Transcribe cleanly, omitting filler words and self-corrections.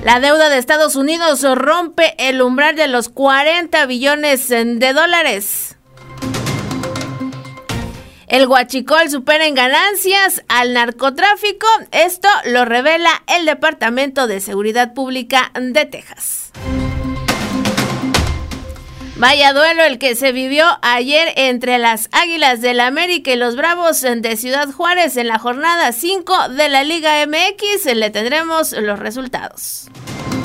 La deuda de Estados Unidos rompe el umbral de los 40 billones de dólares. El huachicol supera en ganancias al narcotráfico. Esto lo revela el Departamento de Seguridad Pública de Texas. Vaya duelo el que se vivió ayer entre las Águilas del América y los Bravos de Ciudad Juárez en la jornada 5 de la Liga MX. Le tendremos los resultados.